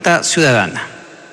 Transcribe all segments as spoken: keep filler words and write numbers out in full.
Ciudadana.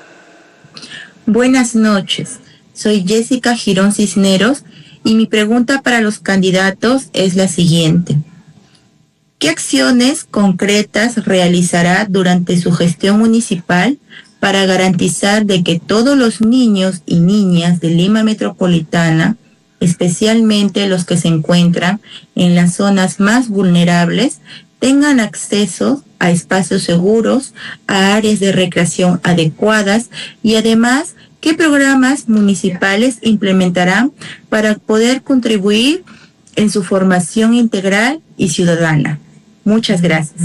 Buenas noches, soy Jessica Girón Cisneros y mi pregunta para los candidatos es la siguiente. ¿Qué acciones concretas realizará durante su gestión municipal para garantizar de que todos los niños y niñas de Lima Metropolitana, especialmente los que se encuentran en las zonas más vulnerables, tengan acceso a espacios seguros, a áreas de recreación adecuadas y además qué programas municipales implementarán para poder contribuir en su formación integral y ciudadana? Muchas gracias.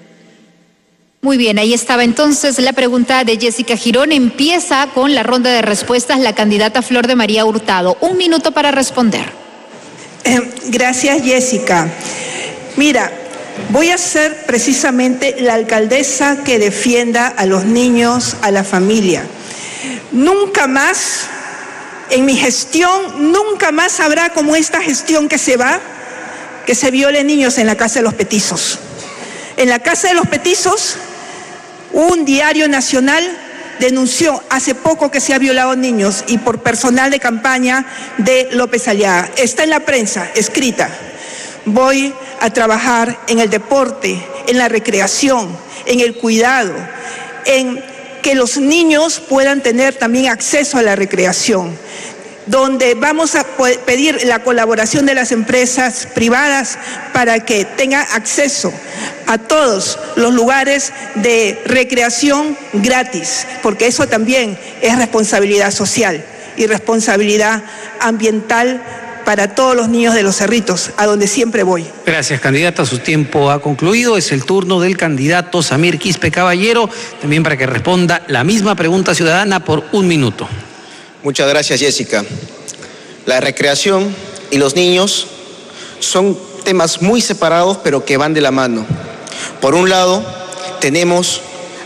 Muy bien, ahí estaba entonces la pregunta de Jessica Girón. Empieza con la ronda de respuestas la candidata Flor de María Hurtado. Un minuto para responder. Eh, gracias, Jessica. Mira, voy a ser precisamente la alcaldesa que defienda a los niños, a la familia. Nunca más, en mi gestión, nunca más habrá como esta gestión que se va, que se violen niños en la Casa de los Petizos. En la Casa de los Petizos, un diario nacional denunció hace poco que se ha violado niños y por personal de campaña de López Aliaga. Está en la prensa, escrita. Voy a trabajar en el deporte, en la recreación, en el cuidado, en que los niños puedan tener también acceso a la recreación, donde vamos a pedir la colaboración de las empresas privadas para que tengan acceso a todos los lugares de recreación gratis, porque eso también es responsabilidad social y responsabilidad ambiental para todos los niños de Los Cerritos, a donde siempre voy. Gracias, candidata. Su tiempo ha concluido. Es el turno del candidato Samir Quispe Caballero, también para que responda la misma pregunta ciudadana por un minuto. Muchas gracias, Jessica. La recreación y los niños son temas muy separados, pero que van de la mano. Por un lado, tenemos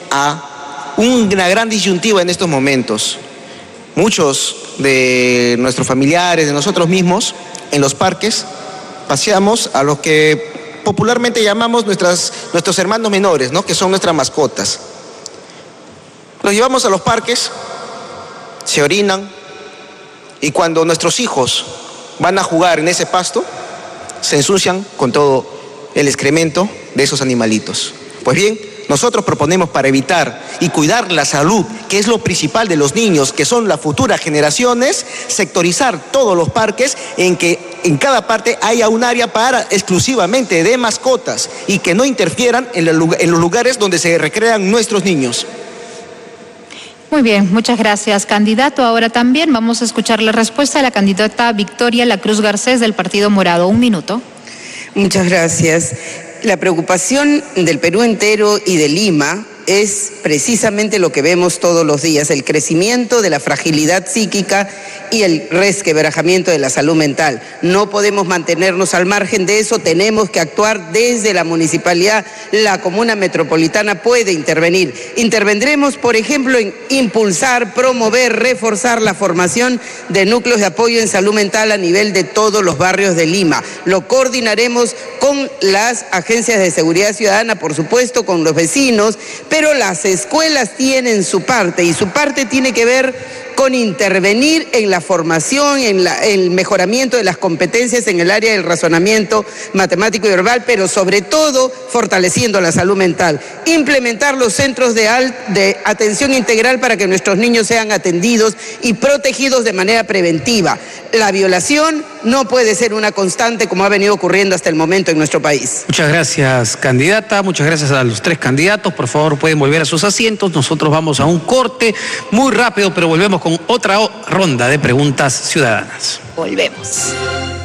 a una gran disyuntiva en estos momentos. Muchos de nuestros familiares, de nosotros mismos, en los parques, paseamos a los que popularmente llamamos nuestras, nuestros hermanos menores, ¿no? Que son nuestras mascotas. Los llevamos a los parques, se orinan, y cuando nuestros hijos van a jugar en ese pasto, se ensucian con todo el excremento de esos animalitos. Pues bien, nosotros proponemos, para evitar y cuidar la salud, que es lo principal de los niños, que son las futuras generaciones, sectorizar todos los parques en que en cada parte haya un área para exclusivamente de mascotas y que no interfieran en los lugares donde se recrean nuestros niños. Muy bien, muchas gracias, candidato. Ahora también vamos a escuchar la respuesta de la candidata Victoria La Cruz Garcés del Partido Morado. Un minuto. Muchas gracias. La preocupación del Perú entero y de Lima es precisamente lo que vemos todos los días, el crecimiento de la fragilidad psíquica y el resquebrajamiento de la salud mental. No podemos mantenernos al margen de eso, tenemos que actuar desde la municipalidad. La comuna metropolitana puede intervenir. Intervendremos, por ejemplo, en impulsar, promover, reforzar la formación de núcleos de apoyo en salud mental a nivel de todos los barrios de Lima. Lo coordinaremos con las agencias de seguridad ciudadana, por supuesto, con los vecinos, pero las escuelas tienen su parte y su parte tiene que ver con intervenir en la formación, en la, el mejoramiento de las competencias en el área del razonamiento matemático y verbal, pero sobre todo fortaleciendo la salud mental. Implementar los centros de, al, de atención integral para que nuestros niños sean atendidos y protegidos de manera preventiva. La violación no puede ser una constante como ha venido ocurriendo hasta el momento en nuestro país. Muchas gracias, candidata. Muchas gracias a los tres candidatos. Por favor, pueden volver a sus asientos. Nosotros vamos a un corte muy rápido, pero volvemos con otra ronda de preguntas ciudadanas. Volvemos.